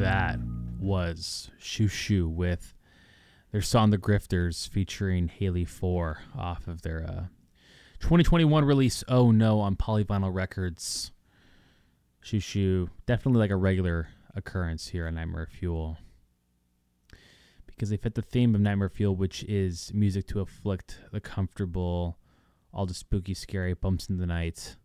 That was Shoo Shoo with their song The Grifters featuring Haley 4 off of their 2021 release Oh No on Polyvinyl Records. Shoo Shoo, definitely like a regular occurrence here on Nightmare Fuel, because they fit the theme of Nightmare Fuel, which is music to afflict the comfortable, all the spooky, scary bumps in the night.